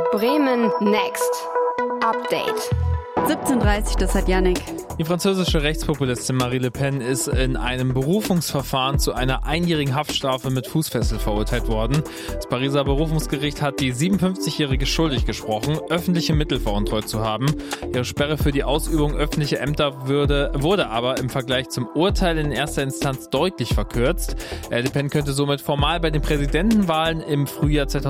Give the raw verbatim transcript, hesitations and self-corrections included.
Bremen Next. Update. siebzehn Uhr dreißig, das hat Yannick. Die französische Rechtspopulistin Marine Le Pen ist in einem Berufungsverfahren zu einer einjährigen Haftstrafe mit Fußfessel verurteilt worden. Das Pariser Berufungsgericht hat die siebenundfünfzigjährige schuldig gesprochen, öffentliche Mittel veruntreut zu haben. Ihre Sperre für die Ausübung öffentlicher Ämter würde, wurde aber im Vergleich zum Urteil in erster Instanz deutlich verkürzt. Le Pen könnte somit formal bei den Präsidentenwahlen im Frühjahr